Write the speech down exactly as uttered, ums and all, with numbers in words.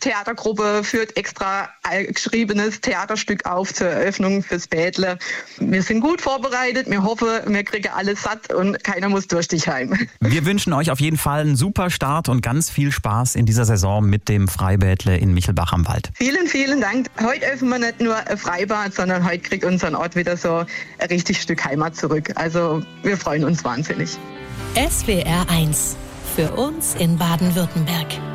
Theatergruppe führt extra ein geschriebenes Theaterstück auf zur Eröffnung fürs Bädle. Wir sind gut vorbereitet. Wir hoffen, wir kriegen alles satt und keiner muss durch dich heim. Wir wünschen euch auf jeden Fall einen super Start und ganz viel Spaß in dieser Saison mit dem Freibädle in Michelbach am Wald. Vielen, vielen Dank. Heute öffnen wir nicht nur ein Freibad, sondern heute kriegt unser Ort wieder so ein richtig Stück Heimat zurück. Also wir freuen uns wahnsinnig. S W R eins. Für uns in Baden-Württemberg.